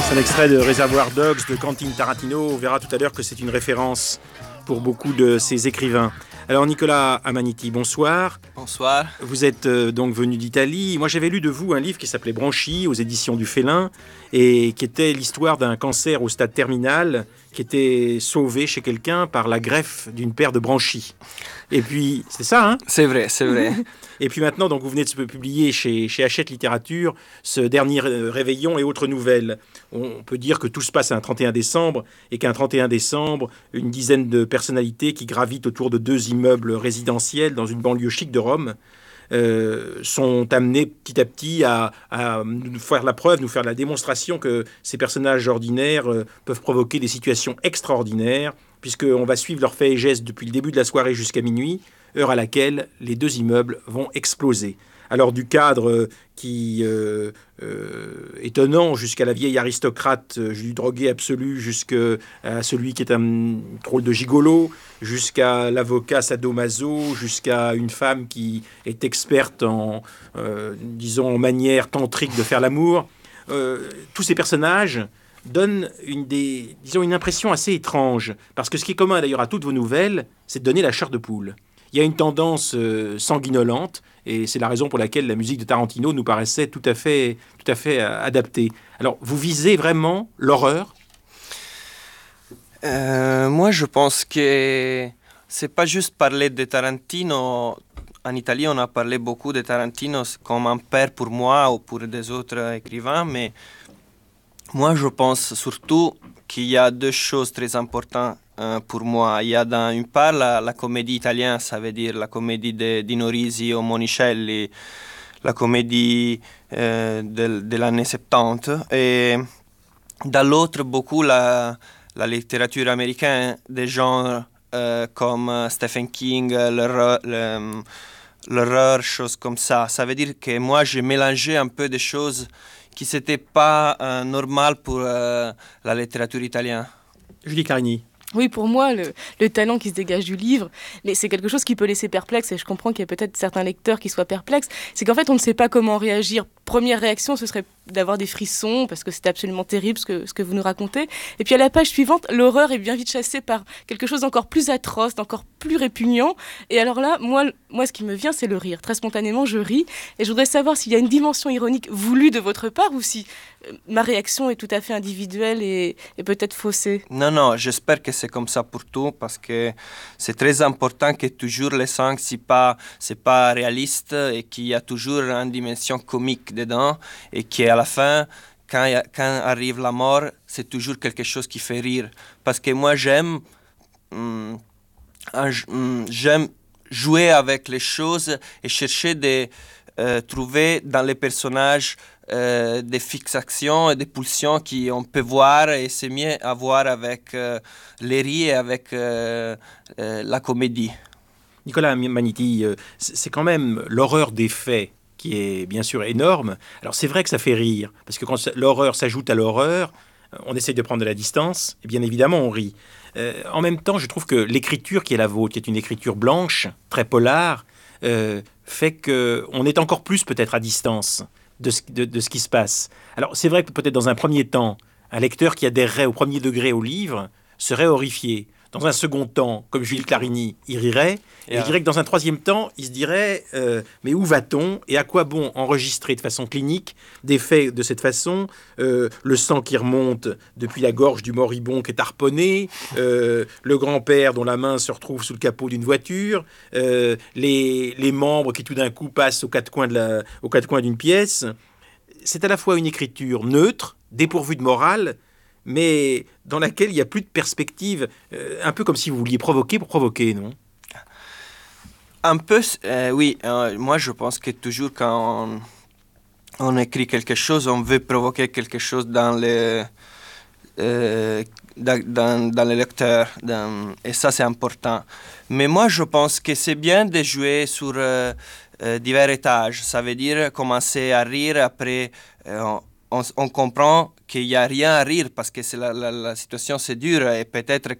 C'est un extrait de Reservoir Dogs de Quentin Tarantino. On verra tout à l'heure que c'est une référence pour beaucoup de ses écrivains. Alors Nicolas Amaniti, bonsoir. Bonsoir. Vous êtes donc venu d'Italie. Moi j'avais lu de vous un livre qui s'appelait Branchi aux éditions du Félin et qui était l'histoire d'un cancer au stade terminal qui était sauvé chez quelqu'un par la greffe d'une paire de branchies. Et puis, c'est ça, hein? C'est vrai, c'est vrai. Et puis maintenant, donc, vous venez de publier chez Hachette Littérature ce dernier Réveillon et autres nouvelles. On peut dire que tout se passe un 31 décembre et qu'un 31 décembre, une dizaine de personnalités qui gravitent autour de 2 immeubles résidentiels dans une banlieue chic de Rome sont amenés petit à petit à nous faire la preuve, nous faire la démonstration que ces personnages ordinaires peuvent provoquer des situations extraordinaires, puisqu'on va suivre leurs faits et gestes depuis le début de la soirée jusqu'à minuit, heure à laquelle les 2 immeubles vont exploser. Alors du cadre étonnant jusqu'à la vieille aristocrate du drogué absolu, jusqu'à celui qui est un drôle de gigolo, jusqu'à l'avocat sadomaso, jusqu'à une femme qui est experte en manière tantrique de faire l'amour. Tous ces personnages donnent une impression assez étrange, parce que ce qui est commun d'ailleurs à toutes vos nouvelles, c'est de donner la chair de poule. Il y a une tendance sanguinolente, et c'est la raison pour laquelle la musique de Tarantino nous paraissait tout à fait adaptée. Alors, vous visez vraiment l'horreur ? Moi, je pense que c'est pas juste parler de Tarantino. En Italie, on a parlé beaucoup de Tarantino comme un père pour moi ou pour des autres écrivains, mais moi, je pense surtout qu'il y a 2 choses très importantes pour moi. Il y a d'une part la comédie italienne, ça veut dire la comédie de Dino Risi ou Monicelli, la comédie de l'année 70, et de l'autre, beaucoup la littérature américaine, des genres comme Stephen King, l'horreur, choses comme ça. Ça veut dire que moi, j'ai mélangé un peu des choses qui n'étaient pas normales pour la littérature italienne. Julie Carini. Oui, pour moi, le talent qui se dégage du livre, mais c'est quelque chose qui peut laisser perplexe, et je comprends qu'il y a peut-être certains lecteurs qui soient perplexes, c'est qu'en fait, on ne sait pas comment réagir. Première réaction, ce serait d'avoir des frissons, parce que c'est absolument terrible ce que vous nous racontez. Et puis à la page suivante, l'horreur est bien vite chassée par quelque chose d'encore plus atroce, d'encore plus répugnant. Et alors là, moi, ce qui me vient, c'est le rire. Très spontanément, je ris. Et je voudrais savoir s'il y a une dimension ironique voulue de votre part, ou si ma réaction est tout à fait individuelle et peut-être faussée. Non, j'espère que c'est comme ça pour tout, parce que c'est très important que toujours les sangs, c'est pas réaliste, et qu'il y a toujours une dimension comique dedans, et qu'à la fin, quand arrive la mort, c'est toujours quelque chose qui fait rire. Parce que moi, j'aime jouer avec les choses et chercher de trouver dans les personnages des fixations et des pulsions qu'on peut voir, et c'est mieux à voir avec les rires et avec la comédie. Nicolas Amaniti, c'est quand même l'horreur des faits qui est bien sûr énorme. Alors c'est vrai que ça fait rire, parce que quand l'horreur s'ajoute à l'horreur, on essaye de prendre de la distance, et bien évidemment on rit. En même temps, je trouve que l'écriture qui est la vôtre, qui est une écriture blanche, très polar, fait qu'on est encore plus peut-être à distance de ce qui se passe. Alors c'est vrai que peut-être dans un premier temps, un lecteur qui adhérerait au premier degré au livre serait horrifié. Dans un second temps, comme Jules Clarini, il rirait. Et je dirais que dans un troisième temps, il se dirait mais où va-t-on et à quoi bon enregistrer de façon clinique des faits de cette façon, le sang qui remonte depuis la gorge du moribond qui est harponné, le grand-père dont la main se retrouve sous le capot d'une voiture, les membres qui tout d'un coup passent aux 4 coins d'une pièce. C'est à la fois une écriture neutre, dépourvue de morale, mais dans laquelle il n'y a plus de perspective, un peu comme si vous vouliez provoquer pour provoquer, non ? Un peu, oui. Moi, je pense que toujours quand on écrit quelque chose, on veut provoquer quelque chose dans les lecteurs, et ça, c'est important. Mais moi, je pense que c'est bien de jouer sur divers étages. Ça veut dire commencer à rire, après on comprend qu'il n'y a rien à rire, parce que la situation c'est dur, et peut-être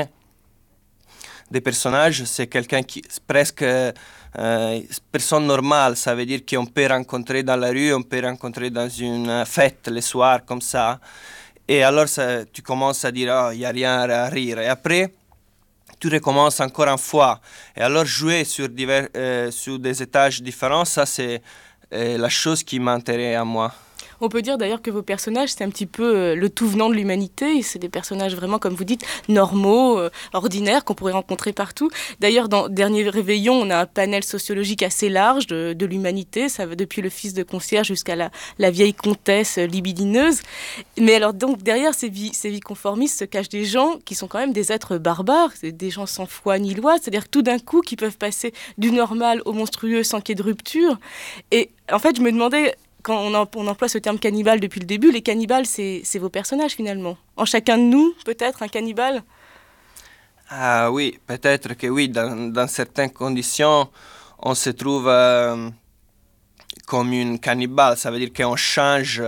des personnages, c'est quelqu'un qui presque personne normale, ça veut dire qu'on peut rencontrer dans la rue, on peut rencontrer dans une fête le soir comme ça, Et alors, tu commences à dire, oh, il n'y a rien à rire. Et après, tu recommences encore une fois. Et alors, jouer sur des étages différents, ça, c'est la chose qui m'intéresse à moi. On peut dire d'ailleurs que vos personnages, c'est un petit peu le tout venant de l'humanité. C'est des personnages vraiment, comme vous dites, normaux, ordinaires, qu'on pourrait rencontrer partout. D'ailleurs, dans Dernier Réveillon, on a un panel sociologique assez large de l'humanité. Ça va depuis le fils de concierge jusqu'à la vieille comtesse libidineuse. Mais alors, donc, derrière ces vies conformistes se cachent des gens qui sont quand même des êtres barbares, des gens sans foi ni loi. C'est-à-dire que tout d'un coup, qui peuvent passer du normal au monstrueux sans qu'il y ait de rupture. Et en fait, je me demandais... Quand on emploie ce terme cannibale depuis le début, les cannibales, c'est vos personnages finalement. En chacun de nous, peut-être, un cannibale. Ah oui, peut-être que oui, dans certaines conditions, on se trouve comme une cannibale. Ça veut dire qu'on change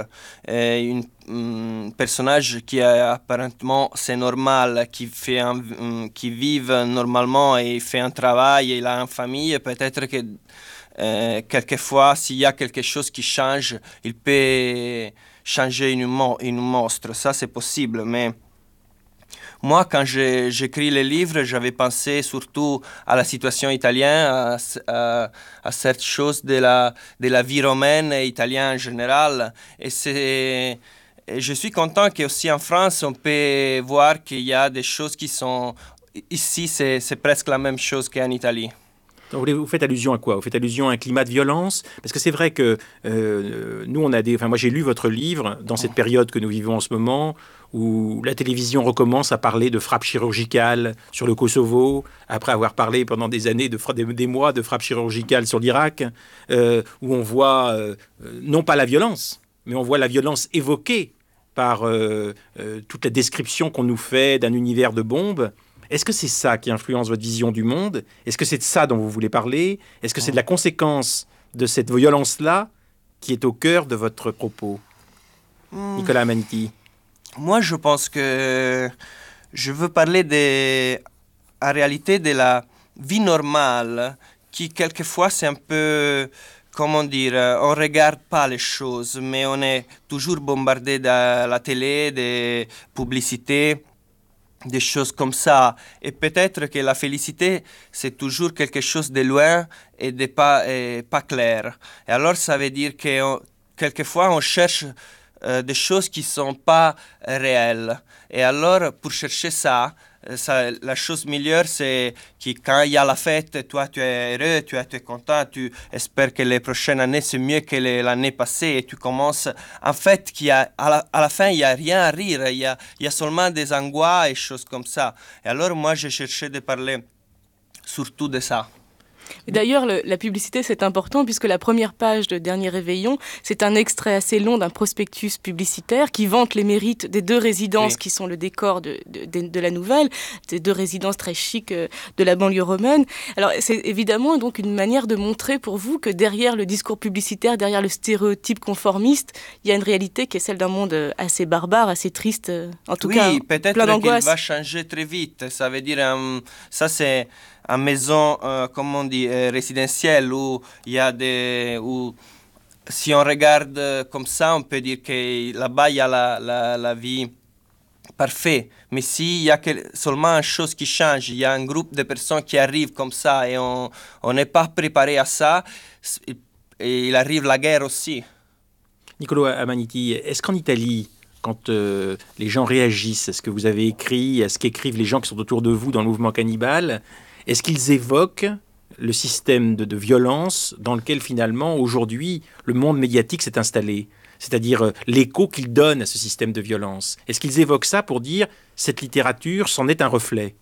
un personnage qui est apparemment c'est normal, qui vit normalement et fait un travail, et il a une famille. Peut-être que quelquefois, s'il y a quelque chose qui change, il peut changer une monstre. Ça, c'est possible. Mais moi, quand j'écris les livres, j'avais pensé surtout à la situation italienne, à cette chose de la vie romaine et italienne en général. Et je suis content qu'aussi en France, on peut voir qu'il y a des choses qui sont... Ici, c'est presque la même chose qu'en Italie. Vous faites allusion à quoi? Vous faites allusion à un climat de violence? Parce que c'est vrai que nous, on a des... Enfin, moi, j'ai lu votre livre dans cette période que nous vivons en ce moment, où la télévision recommence à parler de frappes chirurgicales sur le Kosovo, après avoir parlé pendant des années, des mois de frappes chirurgicales sur l'Irak, où on voit non pas la violence, mais on voit la violence évoquée par toute la description qu'on nous fait d'un univers de bombes. Est-ce que c'est ça qui influence votre vision du monde? Est-ce que c'est de ça dont vous voulez parler? Est-ce que c'est de la conséquence de cette violence-là qui est au cœur de votre propos? Nicolas Amaniti. Moi, je pense que je veux parler en réalité de la vie normale, qui quelquefois c'est un peu, comment dire, on ne regarde pas les choses, mais on est toujours bombardé de la télé, des publicités, des choses comme ça. Et peut-être que la félicité, c'est toujours quelque chose de loin et de pas clair. Et alors, ça veut dire que quelquefois, on cherche des choses qui ne sont pas réelles. Et alors, pour chercher ça, la chose meilleure, c'est que quand il y a la fête, toi, tu es heureux, tu es content, tu espères que les prochaines années, c'est mieux que l'année passée. Et tu commences... En fait, à la fin, il n'y a rien à rire. Il y a seulement des angoisses et choses comme ça. Et alors, moi, j'ai cherché de parler surtout de ça. D'ailleurs, la publicité, c'est important puisque la première page de Dernier Réveillon, c'est un extrait assez long d'un prospectus publicitaire qui vante les mérites des deux résidences qui sont le décor de la nouvelle, des deux résidences très chics de la banlieue romaine. Alors, c'est évidemment donc une manière de montrer pour vous que derrière le discours publicitaire, derrière le stéréotype conformiste, il y a une réalité qui est celle d'un monde assez barbare, assez triste, en tout cas peut-être plein d'angoisse. qu'il va changer très vite. Ça veut dire, ça c'est une maison, comme on dit, résidentielle où il y a où, si on regarde comme ça, on peut dire que là-bas, il y a la vie parfaite. Mais s'il y a seulement une chose qui change, il y a un groupe de personnes qui arrivent comme ça et on n'est pas préparé à ça, et il arrive la guerre aussi. Nicolas Amaniti, est-ce qu'en Italie, quand les gens réagissent à ce que vous avez écrit, à ce qu'écrivent les gens qui sont autour de vous dans le mouvement cannibale, est-ce qu'ils évoquent le système de violence dans lequel finalement aujourd'hui le monde médiatique s'est installé? C'est-à-dire l'écho qu'ils donnent à ce système de violence. Est-ce qu'ils évoquent ça pour dire cette littérature c'en est un reflet?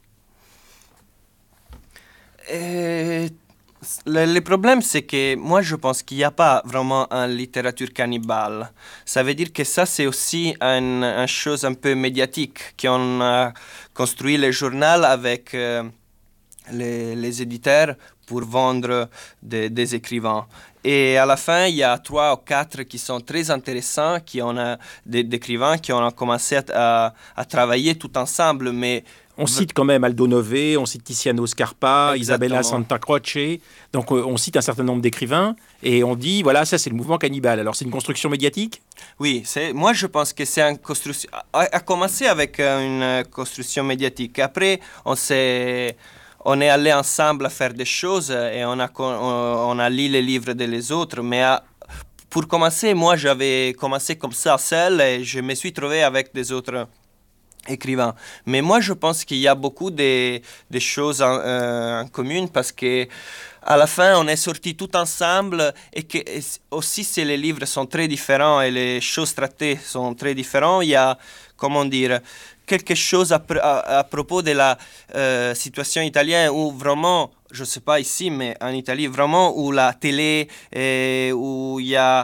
Le problème, c'est que moi, je pense qu'il n'y a pas vraiment une littérature cannibale. Ça veut dire que ça, c'est aussi une chose un peu médiatique, qu'on a construit le journal avec les éditeurs pour vendre des écrivains. Et à la fin, il y a 3 ou 4 qui sont très intéressants, qui ont des écrivains qui ont commencé à travailler tout ensemble, mais On cite quand même Aldo Nove, on cite Tiziano Scarpa, Exactement. Isabella Santa Croce. Donc on cite un certain nombre d'écrivains et on dit, voilà, ça c'est le mouvement cannibale. Alors c'est une construction médiatique? Oui, moi je pense que c'est une construction. A commencé avec une construction médiatique. Après, on est allé ensemble à faire des choses et on a lu les livres des autres. Mais pour commencer, moi j'avais commencé comme ça seul et je me suis trouvé avec des autres écrivains. Mais moi je pense qu'il y a beaucoup de choses en commun parce que à la fin on est sortis tout ensemble et que aussi si les livres sont très différents et les choses traitées sont très différentes, il y a, comment dire, quelque chose à propos de la situation italienne où vraiment, je ne sais pas ici, mais en Italie, vraiment où la télé, où il y a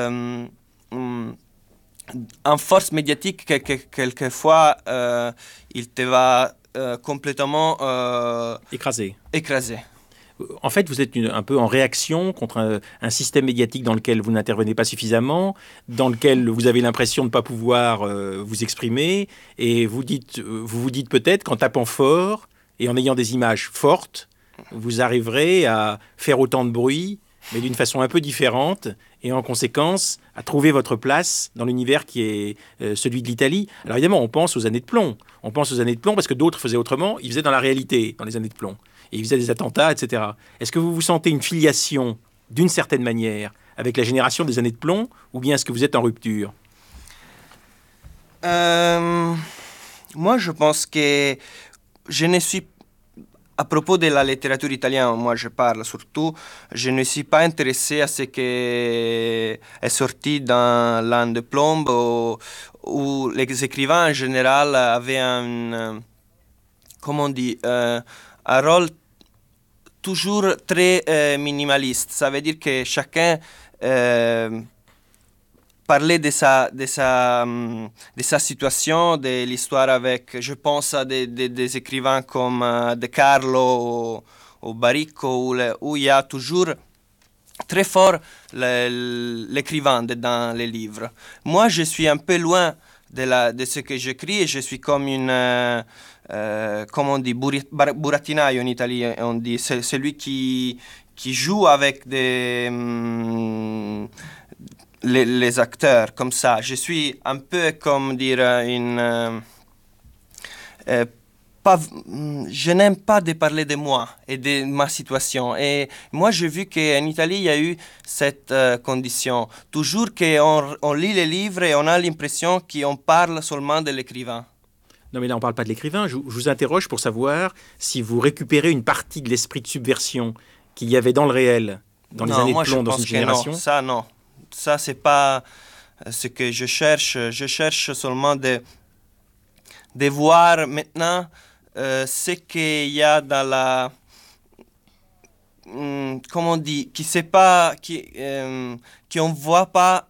en force médiatique, quelquefois, il te va complètement écraser. En fait, vous êtes un peu en réaction contre un système médiatique dans lequel vous n'intervenez pas suffisamment, dans lequel vous avez l'impression de ne pas pouvoir vous exprimer, et vous vous dites peut-être qu'en tapant fort et en ayant des images fortes, vous arriverez à faire autant de bruit, mais d'une façon un peu différente, et en conséquence, à trouver votre place dans l'univers qui est celui de l'Italie. Alors évidemment, on pense aux années de plomb. On pense aux années de plomb parce que d'autres faisaient autrement. Ils faisaient dans la réalité, dans les années de plomb. Et ils faisaient des attentats, etc. Est-ce que vous vous sentez une filiation, d'une certaine manière, avec la génération des années de plomb, ou bien est-ce que vous êtes en rupture? Moi, je pense que je ne suis à propos de la littérature italienne, moi je parle surtout, je ne suis pas intéressé à ce qui est sorti dans l'an de plomb où les écrivains en général avaient comment on dit, un rôle toujours très minimaliste. Ça veut dire que chacun parlait de sa situation, de l'histoire avec, je pense à des écrivains comme De Carlo ou Baricco, où il y a toujours très fort l'écrivain dans les livres. Moi, je suis un peu loin de ce que j'écris et je suis comme une, comment on dit, burattinaio en Italie, on dit, c'est celui qui joue avec les acteurs comme ça. Je suis un peu comme dire je n'aime pas de parler de moi et de ma situation. Et moi, j'ai vu qu'en Italie, il y a eu cette condition. Toujours qu'on lit les livres et on a l'impression qu'on parle seulement de l'écrivain. Non, mais là, on ne parle pas de l'écrivain. Je vous interroge pour savoir si vous récupérez une partie de l'esprit de subversion qu'il y avait dans le réel, dans les années de plomb, dans une génération. Non, ça, non. Ça, c'est pas ce que je cherche. Je cherche seulement de voir maintenant ce qu'il y a dans la... comment on dit? Qui sait pas... Qui on ne voit pas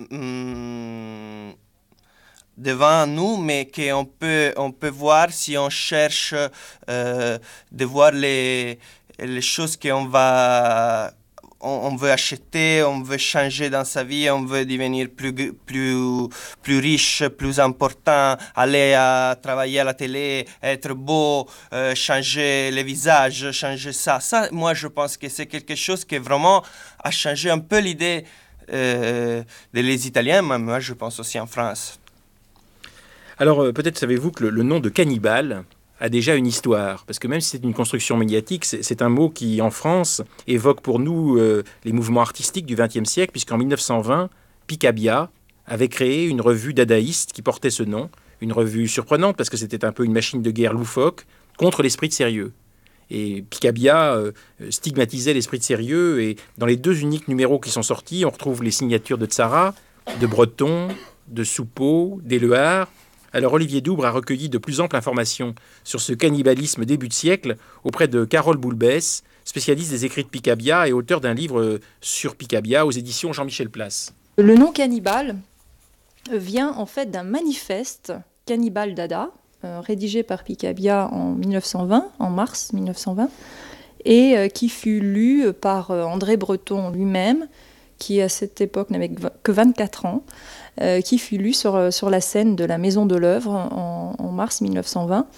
devant nous, mais qu'on peut voir si on cherche de voir les choses qu'on va... On veut acheter, on veut changer dans sa vie, on veut devenir plus riche, plus important, aller travailler à la télé, être beau, changer le visage, changer ça. Ça, moi, je pense que c'est quelque chose qui vraiment a changé un peu l'idée des Italiens, mais moi, je pense aussi en France. Alors, peut-être savez-vous que le nom de cannibale a déjà une histoire, parce que même si c'est une construction médiatique, c'est un mot qui, en France, évoque pour nous les mouvements artistiques du XXe siècle, puisqu'en 1920, Picabia avait créé une revue dadaïste qui portait ce nom, une revue surprenante, parce que c'était un peu une machine de guerre loufoque contre l'esprit de sérieux. Et Picabia stigmatisait l'esprit de sérieux, et dans les 2 uniques numéros qui sont sortis, on retrouve les signatures de Tzara, de Breton, de Soupeau, d'Éluard. Alors Olivier Doubre a recueilli de plus amples informations sur ce cannibalisme début de siècle auprès de Carole Boulbès, spécialiste des écrits de Picabia et auteur d'un livre sur Picabia aux éditions Jean-Michel Place. Le nom cannibale vient en fait d'un manifeste, Cannibal Dada, rédigé par Picabia en 1920, en mars 1920, et qui fut lu par André Breton lui-même, qui à cette époque n'avait que 24 ans, qui fut lu sur la scène de la Maison de l'Œuvre en mars 1920.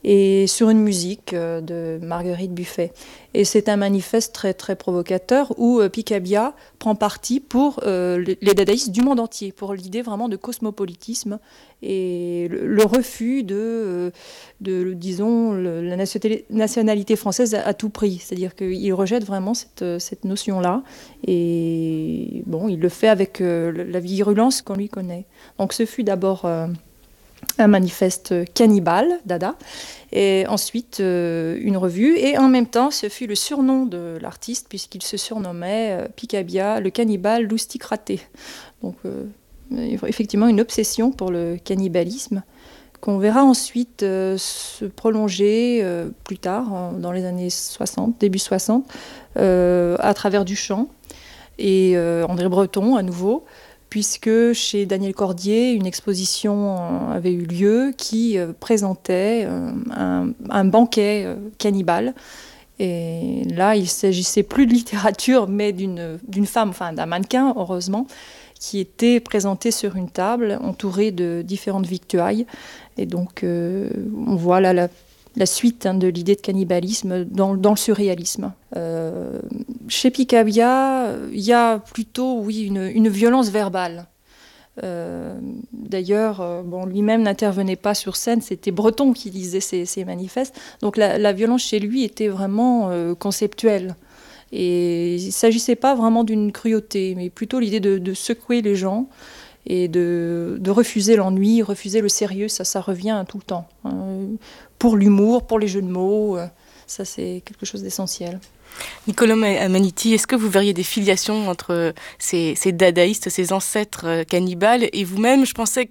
et sur une musique de Marguerite Buffet. Et c'est un manifeste très, très provocateur où Picabia prend parti pour les dadaïstes du monde entier, pour l'idée vraiment de cosmopolitisme et le refus disons, la nationalité française à tout prix. C'est-à-dire qu'il rejette vraiment cette notion-là. Et bon, il le fait avec la virulence qu'on lui connaît. Donc ce fut d'abord un manifeste cannibale, Dada, et ensuite une revue, et en même temps ce fut le surnom de l'artiste puisqu'il se surnommait Picabia, le cannibale lousticraté. Donc effectivement une obsession pour le cannibalisme qu'on verra ensuite se prolonger plus tard, dans les années 60, début 60, à travers Duchamp et André Breton à nouveau, puisque chez Daniel Cordier, une exposition avait eu lieu qui présentait un banquet cannibale. Et là, il ne s'agissait plus de littérature, mais d'une femme, enfin d'un mannequin, heureusement, qui était présentée sur une table, entourée de différentes victuailles. Et donc, on voit là la suite de l'idée de cannibalisme dans le surréalisme. Chez Picabia, il y a plutôt, oui, une violence verbale. D'ailleurs, lui-même n'intervenait pas sur scène, c'était Breton qui lisait ses manifestes. Donc la violence chez lui était vraiment conceptuelle. Et il ne s'agissait pas vraiment d'une cruauté, mais plutôt l'idée de secouer les gens et de refuser l'ennui, refuser le sérieux, ça revient tout le temps. Pour l'humour, pour les jeux de mots, ça c'est quelque chose d'essentiel. Niccolò Amaniti, est-ce que vous verriez des filiations entre ces dadaïstes, ces ancêtres cannibales et vous-même? Je pensais